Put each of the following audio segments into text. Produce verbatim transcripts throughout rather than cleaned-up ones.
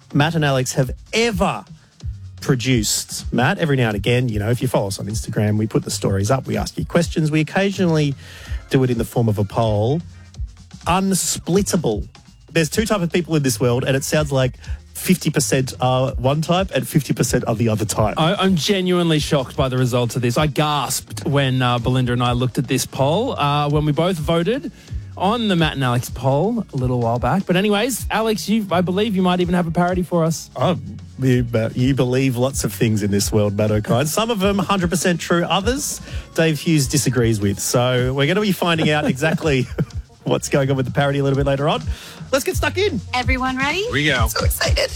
Matt and Alex have ever produced. Matt, every now and again, you know, if you follow us on Instagram, we put the stories up, we ask you questions. We occasionally do it in the form of a poll. Unsplittable. There's two types of people in this world, and it sounds like fifty percent are one type and fifty percent are the other type. I, I'm genuinely shocked by the results of this. I gasped when uh, Belinda and I looked at this poll, uh, when we both voted on the Matt and Alex poll a little while back. But anyways, Alex, you, I believe you might even have a parody for us. Oh, you, you believe lots of things in this world, Matt O'Kine. Some of them one hundred percent true. Others, Dave Hughes disagrees with. So we're going to be finding out exactly what's going on with the parody a little bit later on. Let's get stuck in. Everyone ready? Here we go. So excited.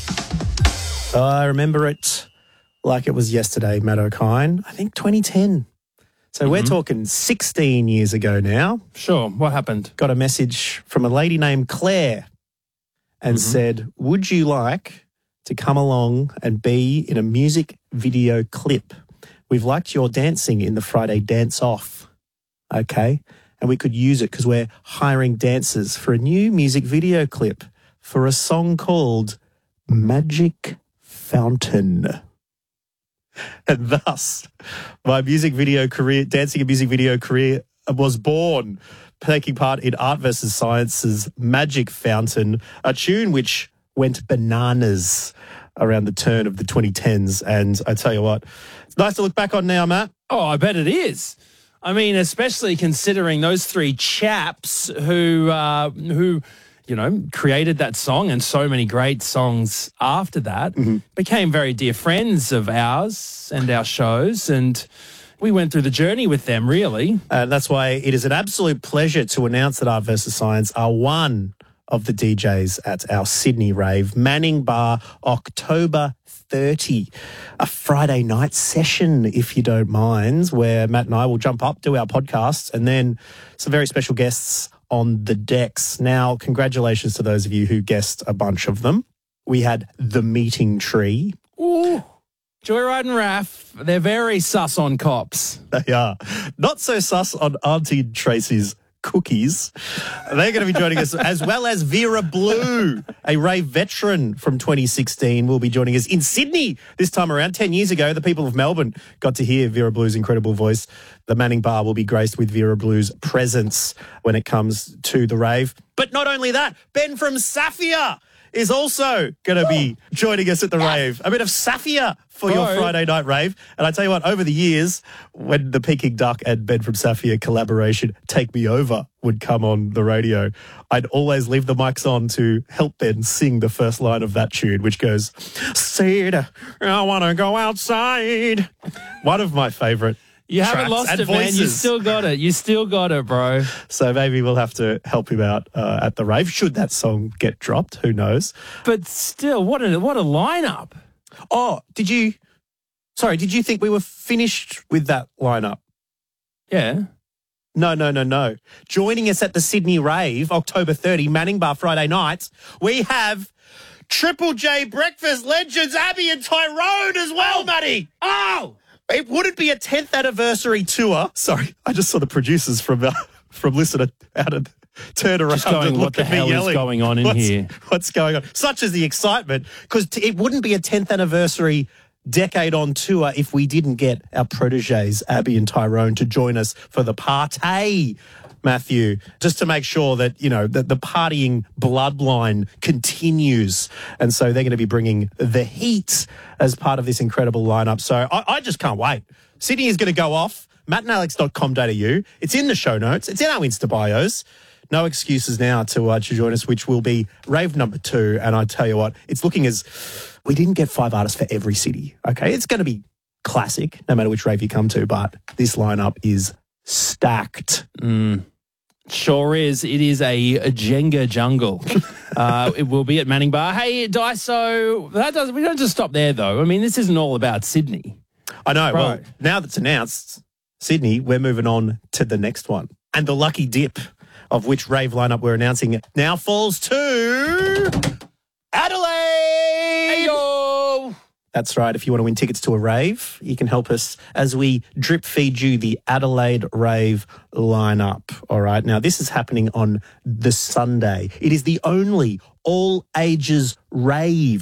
I remember it like it was yesterday, Matt O'Kine. I think twenty ten. So mm-hmm. we're talking sixteen years ago now. Sure. What happened? Got a message from a lady named Claire and mm-hmm. said, would you like to come along and be in a music video clip? We've liked your dancing in the Friday Dance Off. Okay. And we could use it because we're hiring dancers for a new music video clip for a song called Magic Fountain. And thus, my music video career, dancing and music video career was born, taking part in Art versus Science's Magic Fountain, a tune which went bananas around the turn of the twenty tens. And I tell you what, it's nice to look back on now, Matt. Oh, I bet it is. I mean, especially considering those three chaps who, uh, who, you know, created that song and so many great songs after that, mm-hmm. became very dear friends of ours and our shows, and we went through the journey with them, really. And that's why it is an absolute pleasure to announce that Art versus Science are one of the D Js at our Sydney rave, Manning Bar, October thirtieth, a Friday night session, if you don't mind, where Matt and I will jump up, do our podcasts, and then some very special guests on the decks. Now, congratulations to those of you who guessed a bunch of them. We had The Meeting Tree. Ooh, Joyride and Raph, they're very sus on cops. They are. Not so sus on Auntie Tracy's cookies. They're going to be joining us, as well as Vera Blue, a rave veteran from twenty sixteen, will be joining us in Sydney this time around. Ten years ago, the people of Melbourne got to hear Vera Blue's incredible voice. The Manning Bar will be graced with Vera Blue's presence when it comes to the rave. But not only that, Ben from Safia is also going to be joining us at the rave. A bit of Safia for your Bro. Friday night rave. And I tell you what, over the years, when the Peking Duck and Ben from Safia collaboration, Take Me Over, would come on the radio, I'd always leave the mics on to help Ben sing the first line of that tune, which goes, Sid, I want to go outside. One of my favourite You haven't tracks lost and it, man. You voices. still got it. You still got it, bro. So maybe we'll have to help him out uh, at the rave, should that song get dropped. Who knows? But still, what a what a lineup. Oh, did you... Sorry, did you think we were finished with that lineup? Yeah. No, no, no, no. Joining us at the Sydney rave, October thirtieth, Manning Bar Friday nights, we have Triple J Breakfast legends Abby and Tyrone as well, Oh. Matty. Oh! It wouldn't be a tenth anniversary tour. Sorry, I just saw the producers from uh, from Listener out of turn around Just going, and what look the at me hell yelling. is going on in what's, here? What's going on? Such is the excitement, because t- it wouldn't be a tenth anniversary decade on tour if we didn't get our proteges, Abby and Tyrone, to join us for the party, Matthew, just to make sure that, you know, that the partying bloodline continues. And so they're going to be bringing the heat as part of this incredible lineup. So I, I just can't wait. Sydney is going to go off. matt and alex dot com dot a u. It's in the show notes. It's in our Insta bios. No excuses now to, uh, to join us, which will be rave number two. And I tell you what, it's looking as we didn't get five artists for every city. Okay, it's going to be classic, no matter which rave you come to. But this lineup is stacked. Mm. Sure is. It is a, a Jenga jungle. uh, it will be at Manning Bar. Hey, Daiso, that does, we don't just stop there, though. I mean, this isn't all about Sydney. I know. Right. Well, now that's announced, Sydney, we're moving on to the next one. And the lucky dip of which rave lineup we're announcing now falls to Adelaide. Hey-yo! That's right. If you want to win tickets to a rave, you can help us as we drip feed you the Adelaide rave lineup. All right. Now, this is happening on the Sunday. It is the only all ages rave